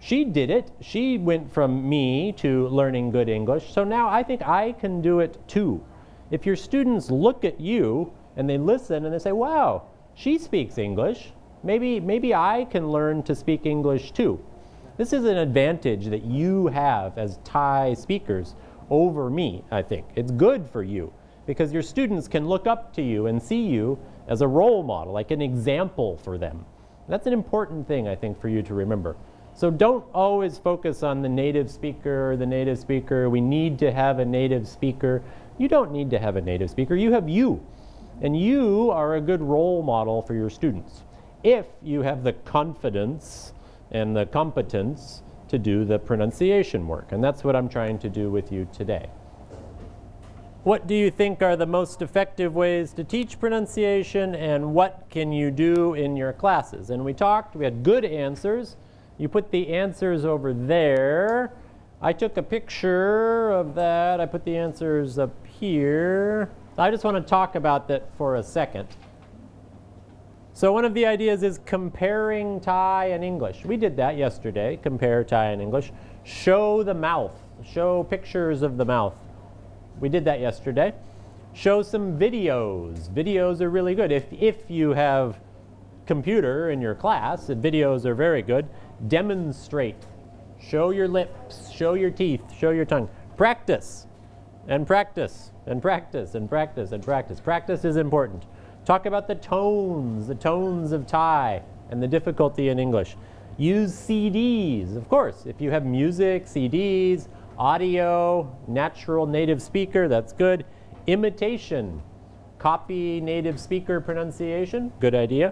She did it. She went from me to learning good English. So now I think I can do it too. If your students look at you and they listen and they say, wow, she speaks English, maybe I can learn to speak English too. This is an advantage that you have as Thai speakers over me, I think. It's good for you because your students can look up to you and see you as a role model, like an example for them. That's an important thing, I think, for you to remember. So don't always focus on the native speaker, we need to have a native speaker. You don't need to have a native speaker, you have you. And you are a good role model for your students if you have the confidence and the competence to do the pronunciation work. And that's what I'm trying to do with you today. What do you think are the most effective ways to teach pronunciation, and what can you do in your classes? And we had good answers. You put the answers over there. I took a picture of that. I put the answers up here. I just want to talk about that for a second. So one of the ideas is comparing Thai and English. We did that yesterday, compare Thai and English. Show the mouth. Show pictures of the mouth. We did that yesterday. Show some videos. Videos are really good. If you have computer in your class, videos are very good. Demonstrate. Show your lips, show your teeth, show your tongue. Practice, and practice, and practice, and practice, and practice. Practice is important. Talk about the tones of Thai and the difficulty in English. Use CDs, of course. If you have music, CDs, audio, natural native speaker, that's good. Imitation, copy native speaker pronunciation, good idea.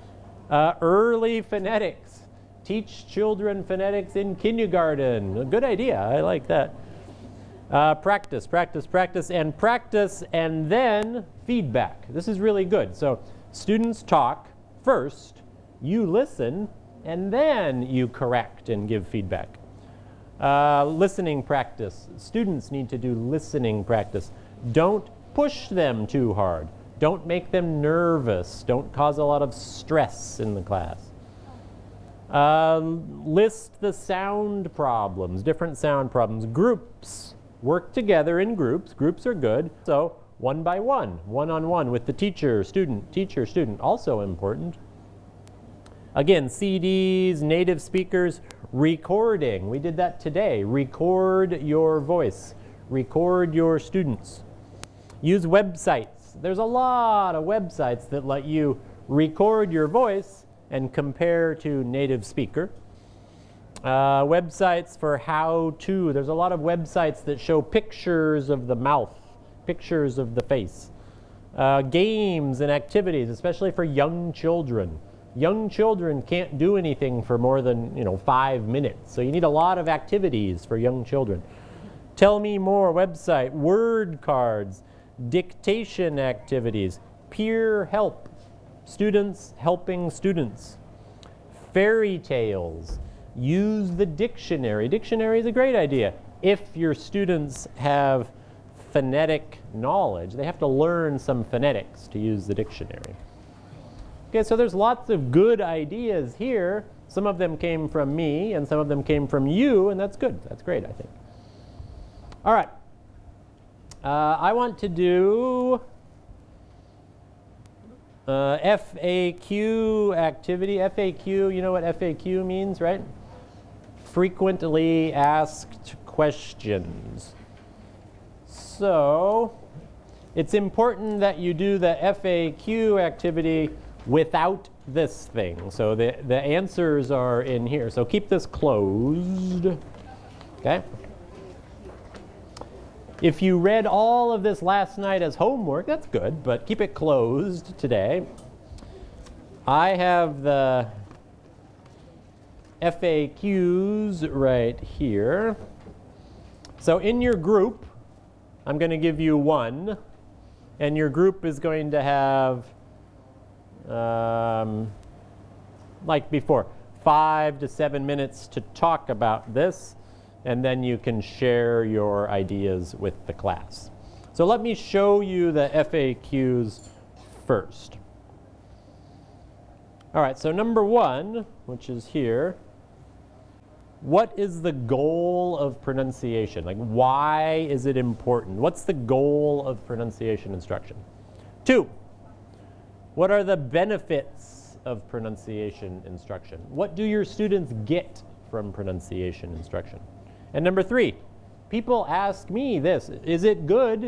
Early phonetics. Teach children phonetics in kindergarten. A good idea, I like that. Practice, practice, practice, and then feedback. This is really good. So students talk first, you listen, and then you correct and give feedback. Listening practice. Students need to do listening practice. Don't push them too hard. Don't make them nervous. Don't cause a lot of stress in the class. List the sound problems, different sound problems. Groups. Work together in groups. Groups are good. So one by one, one-on-one with the teacher, student, also important. Again, CDs, native speakers, recording. We did that today. Record your voice. Record your students. Use websites. There's a lot of websites that let you record your voice and compare to native speaker. Websites for how-to. There's a lot of websites that show pictures of the mouth, pictures of the face. Games and activities, especially for young children. Young children can't do anything for more than 5 minutes. So you need a lot of activities for young children. Tell Me More website, word cards, dictation activities, peer help, students helping students, fairy tales. Use the dictionary. Dictionary is a great idea. If your students have phonetic knowledge, they have to learn some phonetics to use the dictionary. Okay, so there's lots of good ideas here. Some of them came from me and some of them came from you, and that's good. That's great, I think. All right. I want to do FAQ activity. FAQ, you know what FAQ means, right? Frequently asked questions. So it's important that you do the FAQ activity without this thing. So the answers are in here. So keep this closed. Okay? If you read all of this last night as homework, that's good, but keep it closed today. I have the FAQs right here. So in your group, I'm going to give you one, and your group is going to have, like before, 5 to 7 minutes to talk about this, and then you can share your ideas with the class. So let me show you the FAQs first. All right, so number 1, which is here, what is the goal of pronunciation? Like, why is it important? What's the goal of pronunciation instruction? 2, what are the benefits of pronunciation instruction? What do your students get from pronunciation instruction? And number 3, people ask me this: is it good